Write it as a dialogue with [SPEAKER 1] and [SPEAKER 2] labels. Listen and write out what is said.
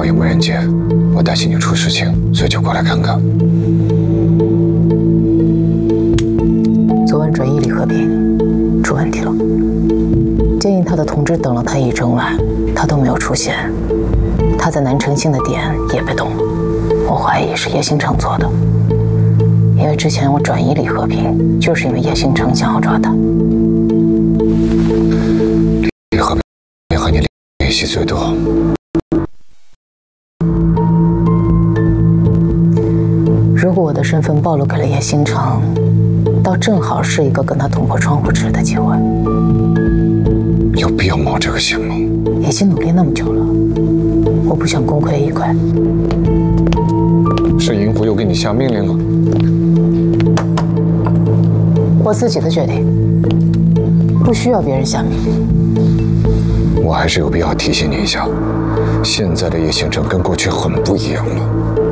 [SPEAKER 1] 也没人接，我担心你出事情，所以就过来看看。
[SPEAKER 2] 昨晚转移里和平出问题了，建议他的同志等了他一整晚，他都没有出现。他在南城星的点也被动了，我怀疑是叶星辰做的。因为之前我转移李和平，就是因为叶星辰想要抓他。
[SPEAKER 1] 李和平和你联系最多。
[SPEAKER 2] 如果我的身份暴露给了叶星辰，倒正好是一个跟他捅破窗户纸的机会。
[SPEAKER 1] 有必要冒这个险吗？
[SPEAKER 2] 已经努力那么久了，我不想功亏一篑。
[SPEAKER 1] 是银狐又给你下命令了？
[SPEAKER 2] 我自己的决定，不需要别人下命令。
[SPEAKER 1] 我还是有必要提醒你一下，现在的叶星辰跟过去很不一样了。